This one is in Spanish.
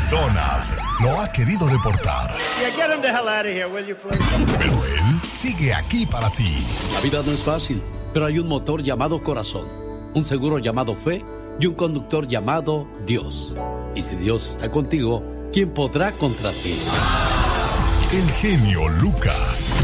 Donald lo ha querido deportar. Yeah, get him the hell out of here, will you, please? Pero él sigue aquí para ti. La vida no es fácil, pero hay un motor llamado corazón, un seguro llamado fe y un conductor llamado Dios. Y si Dios está contigo, ¿quién podrá contra ti? El genio Lucas.